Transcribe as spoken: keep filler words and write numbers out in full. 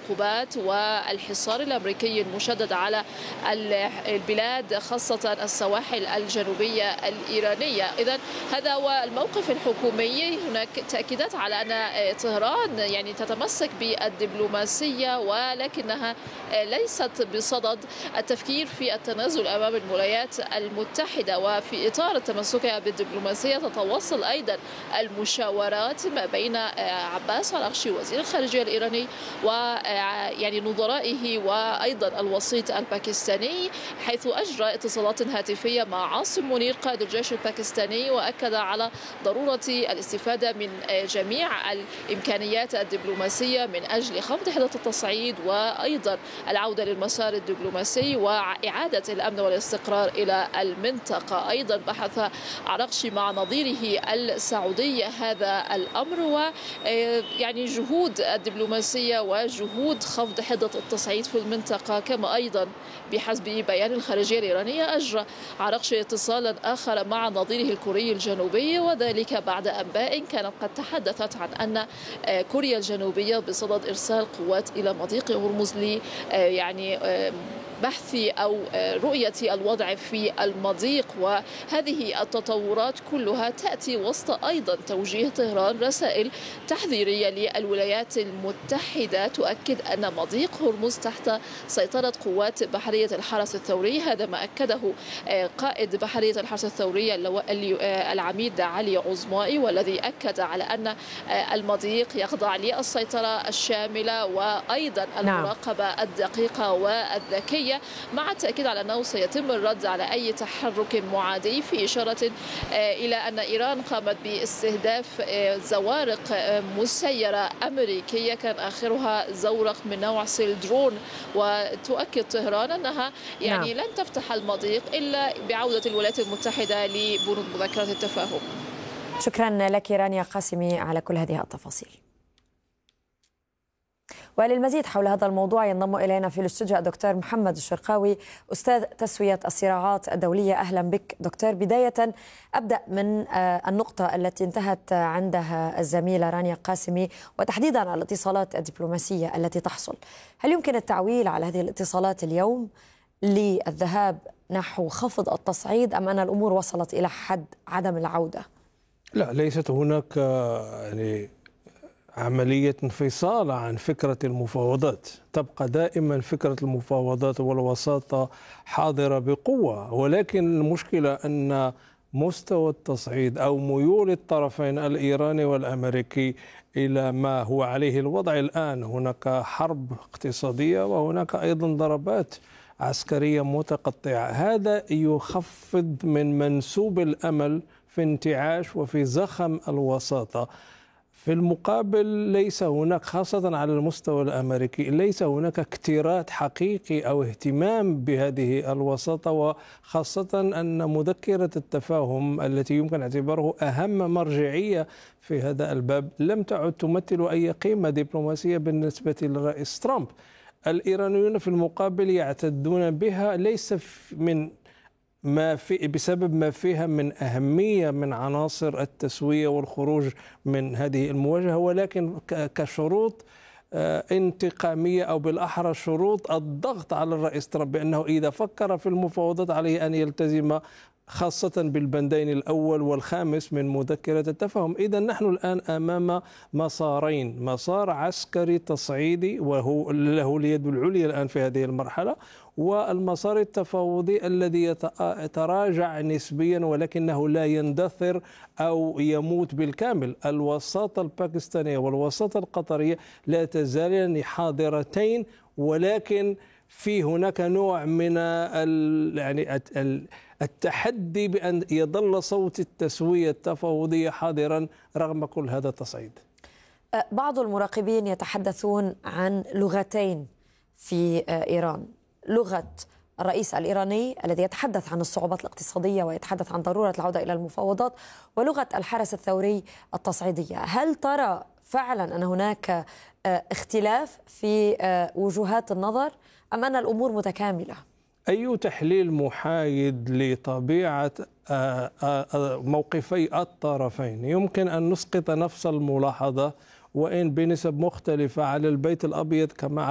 العقوبات والحصار الأمريكي المشدد على البلاد خاصة السواحل الجنوبية الإيرانية. إذن هذا هو الموقف الحكومي. هناك تأكيدات على أن طهران يعني تتمسك بالدبلوماسية، ولكنها ليست بصدد التفكير في التنازل أمام الولايات المتحدة. وفي إطار تمسكها بالدبلوماسية تتواصل أيضا المشاورات ما بين عباس عراقشي وزير الخارجية الإيراني ويعني نظرائه وأيضا الوسيط الباكستاني، حيث أجرى اتصالات هاتفية مع عاصم منير قائد الجيش الباكستاني، وأكد على ضرورة الاستفادة من جميع الإمكانيات الدبلوماسية من أجل خفض حدة التصعيد وأيضا العودة للمسار الدبلوماسي وإعادة الأمن والاستقرار إلى المنطقة. أيضا بحث عراقشي مع نظيره السعودي هذا الأمر، ويعني جهود الدبلوماسية وجهود خفض حدة التصعيد في المنطقة. كما أيضا بحسب بيان الخارجية الإيرانية أجرى عراقشي اتصالا آخر مع نظيره الكوري الجنوبي، وذلك بعد أنباء كانت قد تحدثت عن أن كوريا الجنوبية بصدد إرسال قوات إلى مضيق هرمز لي يعني بحث أو رؤية الوضع في المضيق. وهذه التطورات كلها تأتي وسط أيضا توجيه طهران رسائل تحذيرية للولايات المتحدة تؤكد أن مضيق هرمز تحت سيطرة قوات بحرية الحرس الثوري. هذا ما أكده قائد بحرية الحرس الثوري العميد علي عظمائي، والذي أكد على أن المضيق يخضع للسيطرة الشاملة وأيضا المراقبة الدقيقة والذكية، مع التأكيد على أنه سيتم الرد على أي تحرك معادي، في إشارة إلى أن إيران قامت باستهداف زوارق مسيرة أمريكية كان آخرها زورق من نوع سيلدرون. وتؤكد طهران أنها يعني نعم. لن تفتح المضيق إلا بعودة الولايات المتحدة لبنود مذكرة التفاهم. شكرا لك رانيا قاسمي على كل هذه التفاصيل. وللمزيد حول هذا الموضوع ينضم إلينا في الاستوديو الدكتور محمد الشرقاوي أستاذ تسوية الصراعات الدولية. أهلا بك دكتور. بداية أبدأ من النقطة التي انتهت عندها الزميلة رانيا قاسمي، وتحديدا على الاتصالات الدبلوماسية التي تحصل. هل يمكن التعويل على هذه الاتصالات اليوم للذهاب نحو خفض التصعيد، أم أن الأمور وصلت إلى حد عدم العودة؟ لا، ليست هناك يعني عملية انفصال عن فكرة المفاوضات. تبقى دائما فكرة المفاوضات والوساطة حاضرة بقوة، ولكن المشكلة أن مستوى التصعيد أو ميول الطرفين الإيراني والأمريكي إلى ما هو عليه الوضع الآن. هناك حرب اقتصادية وهناك أيضا ضربات عسكرية متقطعة. هذا يخفض من منسوب الأمل في انتعاش وفي زخم الوساطة. في المقابل ليس هناك، خاصة على المستوى الأمريكي، ليس هناك اكتراث حقيقي أو اهتمام بهذه الوساطة، وخاصة أن مذكرة التفاهم التي يمكن اعتباره أهم مرجعية في هذا الباب لم تعد تمثل أي قيمة دبلوماسية بالنسبة للرئيس ترامب. الإيرانيون في المقابل يعتدون بها، ليس من ما في بسبب ما فيها من أهمية من عناصر التسوية والخروج من هذه المواجهة، ولكن كشروط انتقامية أو بالأحرى شروط الضغط على الرئيس ترامب بأنه إذا فكر في المفاوضات عليه أن يلتزم خاصة بالبندين الأول والخامس من مذكرة التفاهم. إذا نحن الآن أمام مسارين: مسار عسكري تصعيدي وهو له اليد العليا الآن في هذه المرحلة، والمسار التفاوضي الذي يتراجع نسبيا ولكنه لا يندثر أو يموت بالكامل. الوساطة الباكستانية والوساطة القطرية لا تزالان حاضرتين، ولكن في هناك نوع من يعني التحدي بأن يظل صوت التسوية التفاوضية حاضرا رغم كل هذا التصعيد. بعض المراقبين يتحدثون عن لغتين في إيران: لغة الرئيس الإيراني الذي يتحدث عن الصعوبات الاقتصادية ويتحدث عن ضرورة العودة إلى المفاوضات، ولغة الحرس الثوري التصعيدية. هل ترى فعلا أن هناك اختلاف في وجهات النظر، أم أن الأمور متكاملة؟ أي تحليل محايد لطبيعة موقفي الطرفين يمكن أن نسقط نفس الملاحظة، وإن بنسب مختلفة، على البيت الأبيض كما